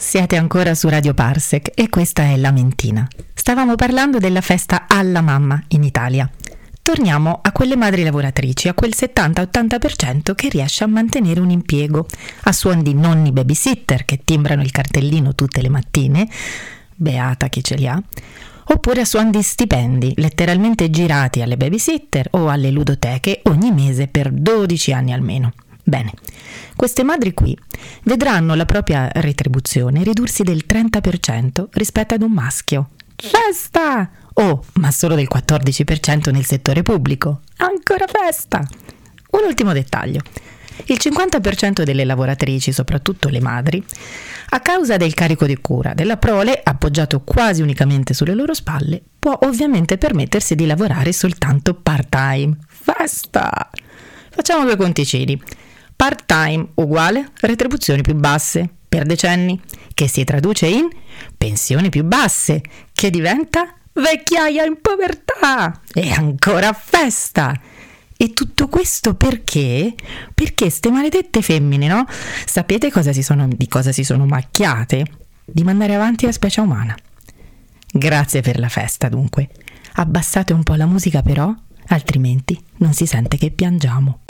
Siete ancora su Radio Parsec e questa è La Mentina. Stavamo parlando della festa alla mamma in Italia. Torniamo a quelle madri lavoratrici, a quel 70-80% che riesce a mantenere un impiego, a suon di nonni babysitter che timbrano il cartellino tutte le mattine, beata chi ce li ha, oppure a suon di stipendi, letteralmente girati alle babysitter o alle ludoteche ogni mese per 12 anni almeno. Bene, queste madri qui vedranno la propria retribuzione ridursi del 30% rispetto ad un maschio. Festa! Oh, ma solo del 14% nel settore pubblico. Ancora festa! Un ultimo dettaglio. Il 50% delle lavoratrici, soprattutto le madri, a causa del carico di cura della prole, appoggiato quasi unicamente sulle loro spalle, può ovviamente permettersi di lavorare soltanto part-time. Festa! Facciamo due conticini. Part-time uguale retribuzioni più basse per decenni, che si traduce in pensioni più basse, che diventa vecchiaia in povertà e ancora festa. E tutto questo perché? Perché ste maledette femmine, no? Sapete di cosa si sono macchiate? Di mandare avanti la specie umana. Grazie per la festa, dunque. Abbassate un po' la musica però, altrimenti non si sente che piangiamo.